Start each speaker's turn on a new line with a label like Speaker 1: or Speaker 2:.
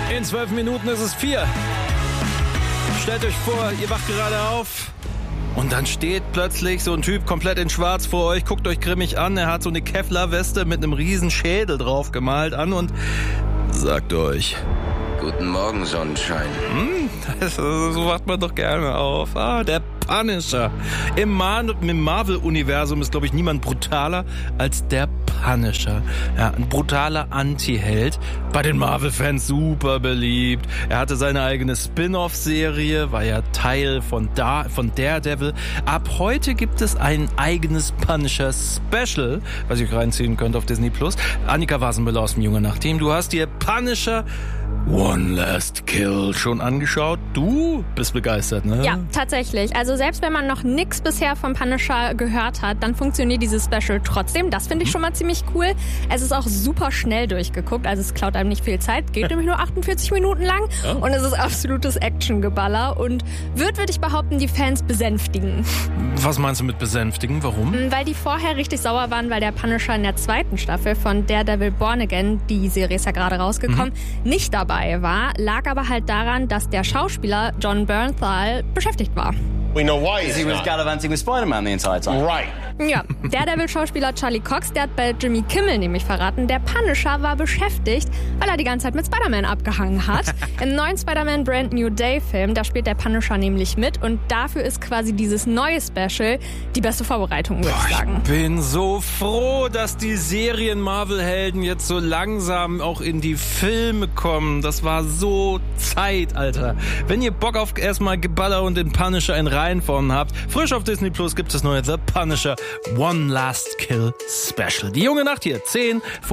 Speaker 1: In 12 Minuten ist es 4. Stellt euch vor, ihr wacht gerade auf und dann steht plötzlich so ein Typ komplett in schwarz vor euch, guckt euch grimmig an, er hat so eine Kevlar-Weste mit einem riesen Schädel drauf gemalt an und sagt euch:
Speaker 2: Guten Morgen, Sonnenschein.
Speaker 1: So wacht man doch gerne auf. Der Punisher. Im Marvel-Universum ist, glaube ich, niemand brutaler als der Punisher. Ja, ein brutaler Anti-Held. Bei den Marvel-Fans super beliebt. Er hatte seine eigene Spin-off-Serie, war ja Teil von Daredevil. Ab heute gibt es ein eigenes Punisher-Special, was ihr reinziehen könnt auf Disney+. Annika Wasenmüller aus dem Junge Nachteam. Du hast dir Punisher One Last Kill schon angeschaut. Du bist begeistert, ne?
Speaker 3: Ja, tatsächlich. Also selbst wenn man noch nichts bisher vom Punisher gehört hat, dann funktioniert dieses Special trotzdem. Das finde ich schon mal ziemlich cool. Es ist auch super schnell durchgeguckt, also es klaut einem nicht viel Zeit. Geht nämlich nur 48 Minuten lang. Oh. Und es ist absolutes Actiongeballer und würde ich behaupten, die Fans besänftigen.
Speaker 1: Was meinst du mit besänftigen? Warum?
Speaker 3: Weil die vorher richtig sauer waren, weil der Punisher in der 2. Staffel von Daredevil Born Again, die Serie ist ja gerade rausgekommen, nicht dabei war, lag aber halt daran, dass der Schauspieler Jon Bernthal beschäftigt war.
Speaker 4: We know why
Speaker 5: he was gallivanting with Spider-Man the entire time.
Speaker 4: Right.
Speaker 3: Ja, Daredevil-Schauspieler Charlie Cox, der hat bei Jimmy Kimmel nämlich verraten, der Punisher war beschäftigt, weil er die ganze Zeit mit Spider-Man abgehangen hat. Im neuen Spider-Man Brand New Day-Film, da spielt der Punisher nämlich mit und dafür ist quasi dieses neue Special die beste Vorbereitung, würde ich sagen.
Speaker 1: Ich bin so froh, dass die Serien-Marvel-Helden jetzt so langsam auch in die Filme kommen. Das war so Zeit, Alter. Wenn ihr Bock auf erstmal Geballer und den Punisher in Reihenform habt, frisch auf Disney Plus gibt es das neue The Punisher One Last Kill Special. Die junge Nacht hier, 10